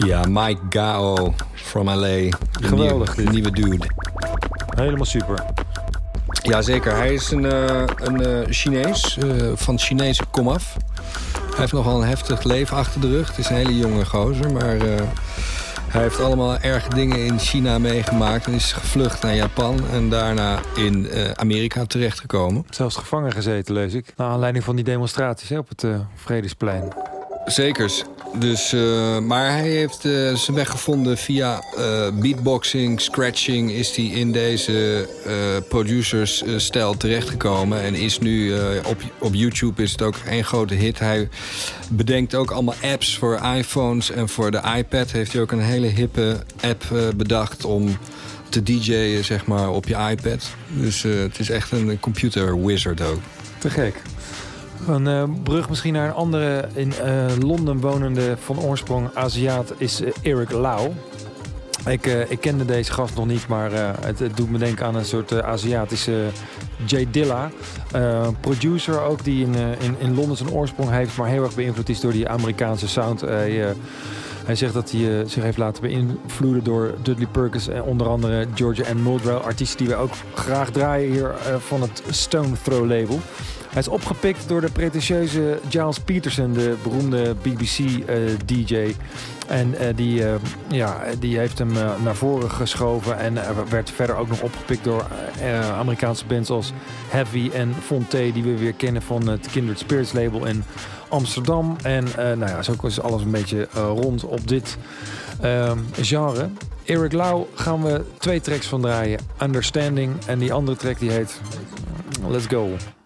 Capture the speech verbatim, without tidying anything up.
Ja, Mike Gao from L A. De Geweldig. Nieuwe, nieuwe dude. Helemaal super. Jazeker, hij is een, uh, een uh, Chinees, uh, van Chinese komaf. Hij heeft nogal een heftig leven achter de rug. Het is een hele jonge gozer, maar uh, hij heeft allemaal erge dingen in China meegemaakt... en is gevlucht naar Japan en daarna in uh, Amerika terechtgekomen. Zelfs gevangen gezeten, lees ik. Naar aanleiding van die demonstraties hè, op het uh, Vredesplein. Zekers. Dus, uh, maar hij heeft uh, zijn weg gevonden via uh, beatboxing, scratching... is hij in deze uh, producers-stijl terechtgekomen... en is nu uh, op, op YouTube is het ook één grote hit. Hij bedenkt ook allemaal apps voor iPhones en voor de iPad. Heeft hij ook een hele hippe app uh, bedacht om te D J'en zeg maar, op je iPad. Dus uh, het is echt een computer wizard ook. Te gek. Een uh, brug misschien naar een andere in uh, Londen wonende van oorsprong Aziat is uh, Eric Lau. Ik, uh, ik kende deze gast nog niet, maar uh, het, het doet me denken aan een soort uh, Aziatische Jay Dilla. Uh, producer ook die in, uh, in, in Londen zijn oorsprong heeft, maar heel erg beïnvloed is door die Amerikaanse sound. Uh, uh, Hij zegt dat hij uh, zich heeft laten beïnvloeden door Dudley Perkins en onder andere Georgia Ann Muldrow, artiesten die we ook graag draaien hier uh, van het Stone Throw label. Hij is opgepikt door de pretentieuze Giles Peterson, de beroemde B B C-D J. Uh, en uh, die, uh, ja, die heeft hem uh, naar voren geschoven en uh, werd verder ook nog opgepikt door uh, Amerikaanse bands als Heavy en Fonte, die we weer kennen van het Kindred Spirits label in Amsterdam. En uh, nou ja, zo is alles een beetje uh, rond op dit uh, genre. Eric Lau gaan we twee tracks van draaien. Understanding en die andere track die heet Let's Go.